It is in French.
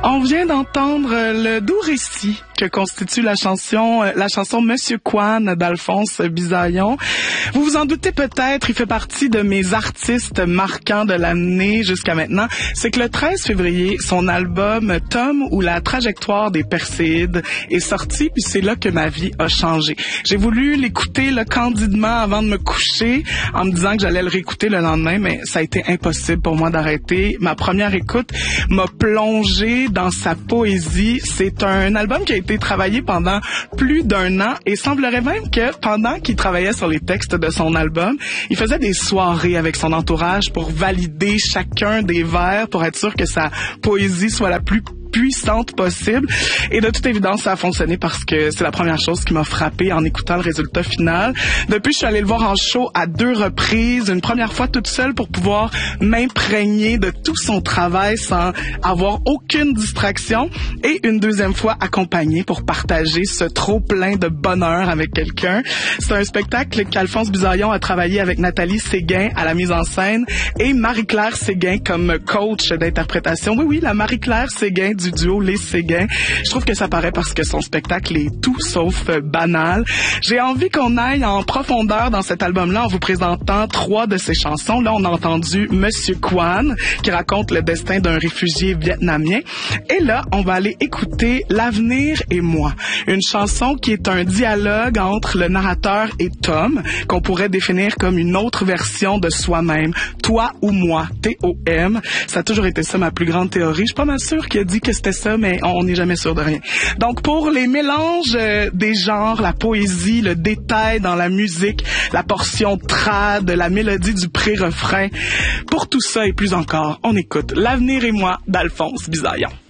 On vient d'entendre le doux récit que constitue la chanson Monsieur Kwan d'Alphonse Bisaillon. Vous vous en doutez peut-être, il fait partie de mes artistes marquants de l'année jusqu'à maintenant. C'est que le 13 février, son album Tom ou la trajectoire des Perséides est sorti, puis c'est là que ma vie a changé. J'ai voulu l'écouter candidement avant de me coucher, en me disant que j'allais le réécouter le lendemain, mais ça a été impossible pour moi d'arrêter. Ma première écoute m'a plongé dans sa poésie. C'est un album qui a été travaillé pendant plus d'1 an et semblerait même que pendant qu'il travaillait sur les textes de son album, il faisait des soirées avec son entourage pour valider chacun des vers pour être sûr que sa poésie soit la plus puissante possible. Et de toute évidence, ça a fonctionné parce que c'est la première chose qui m'a frappée en écoutant le résultat final. Depuis, je suis allée le voir en show à 2 reprises. Une première fois toute seule pour pouvoir m'imprégner de tout son travail sans avoir aucune distraction. Et une deuxième fois accompagnée pour partager ce trop-plein de bonheur avec quelqu'un. C'est un spectacle qu'Alphonse Bisaillon a travaillé avec Nathalie Séguin à la mise en scène et Marie-Claire Séguin comme coach d'interprétation. Oui, la Marie-Claire Séguin du duo Les Séguin. Je trouve que ça paraît parce que son spectacle est tout sauf banal. J'ai envie qu'on aille en profondeur dans cet album-là en vous présentant 3 de ses chansons. Là, on a entendu Monsieur Kwan, qui raconte le destin d'un réfugié vietnamien. Et là, on va aller écouter L'avenir et moi. Une chanson qui est un dialogue entre le narrateur et Tom, qu'on pourrait définir comme une autre version de soi-même. Toi ou moi. T-O-M. Ça a toujours été ça ma plus grande théorie. Je suis pas mal sûre qu'il a dit que c'était ça, mais on n'est jamais sûr de rien. Donc, pour les mélanges des genres, la poésie, le détail dans la musique, la portion trad, la mélodie du pré-refrain, pour tout ça et plus encore, on écoute L'avenir et moi d'Alphonse Bisaillon.